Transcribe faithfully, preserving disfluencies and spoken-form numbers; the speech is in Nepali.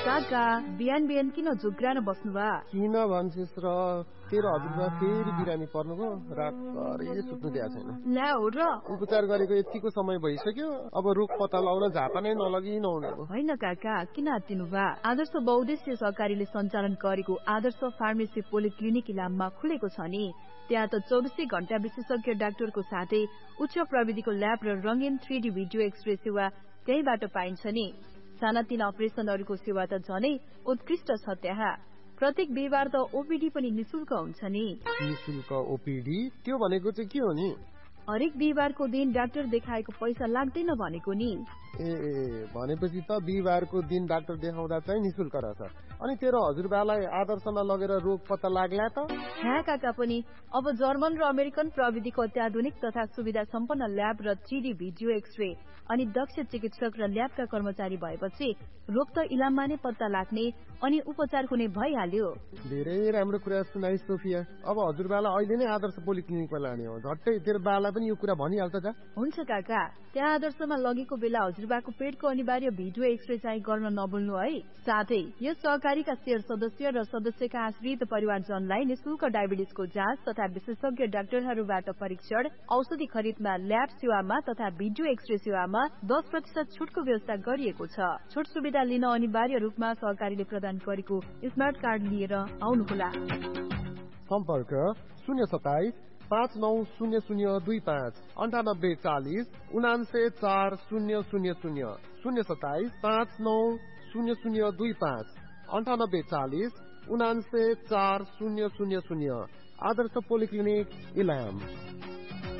काका बिहान बिहान किन झुक्रान बस्नुभयो? किन भन्छस् र तेरो हजुरबा फेरि बिरामी पर्नुभयो, रातभरि सुत्नु दिएको छैन। ला हो र? उपचार गरेको यतिको समय भइसक्यो, अब रोग पत्ता लगाउन झापा नै नलगी नहुने हो। होइन काका, किन हात्तिनु भा? आदर्श बहुद्देश्य सहकारीले सञ्चालन गरेको आदर्श फार्मेसी पोलिक्लिनिक इलाममा खुलेको छ नि। त्यहाँ त चौबिसै घण्टा विशेषज्ञ डाक्टरको साथै उच्च प्रविधिको ल्याब र रंगीन थ्री डी भिडियो एक्सरे सेवा त्यहीबाट पाइन्छ नि। सानातिना अपरेसनहरूको सेवा त झनै उत्कृष्ट छ त्यहाँ। प्रत्येक बिहिबार त ओपीडी पनि निशुल्क हुन्छ नि। निशुल्क ओपीडी त्यो भनेको चाहिँ के हो नि? हरेक बिहिबारको दिन डाक्टर देखाएको पैसा लाग्दैन भनेको नि। ए ए भनेपछि त बिहिबारको दिन डाक्टर देखाउँदा चाहिँ निशुल्क रहेछ। अनि तेरो हजुरबालाई आदर्शमा लगेर रोग पत्ता लाग्ला त? हाँ काका पनि अब जर्मन र अमेरिकन प्रविधिको अत्याधुनिक तथा सुविधा सम्पन्न ल्याब र थ्री डी भिडियो एक्सरे अनि दक्ष चिकित्सक र ल्याबका कर्मचारी भएपछि रोग त इलाममा नै पत्ता लाग्ने अनि उपचार हुने भइहाल्यो। धेरै राम्रो कुरा सुनाइ सोफिया। अब हजुरबालाई अहिले नै आदर्श पोलिक्लिनिकमा लाने हो। झट्टै तेरो बाला पनि यो कुरा भनिहाल्छ जा। हुन्छ काका, त्यहाँ आदर्शमा लगेको बेला हजुरबाको पेटको अनिवार्य भिडियो एक्सरे चाहिँ गर्न नभुल्नु है। साथै यस सहकारीका शेयर सदस्य र सदस्यका आश्रित परिवारजनलाई निशुल्क डायबिटिसको जाँच तथा विशेषज्ञ डाक्टरहरूबाट परीक्षण, औषधि खरिदमा, ल्याब सेवामा तथा भिडियो एक्सरे सेवामा दस प्रतिशत छुटको व्यवस्था गरिएको छ। छुट सुविधा लिन अनिवार्य रूपमा सहकारीले प्रदान गरेको स्मार्ट कार्ड लिएर आउनुहोला। सम्पर्क शून्य सताइस पाँच नौ शून्य शून्य दुई पाँच अन्ठानब्बे चालिस उनान्से चार शून्य शून्य शून्य शून्य सताइस पाँच नौ शून्य शून्य दुई पाँच अन्ठानब्बे चालिस उनान्से चार शून्य शून्य शून्य। आदर्श पोलिक्लिनिक इलाम।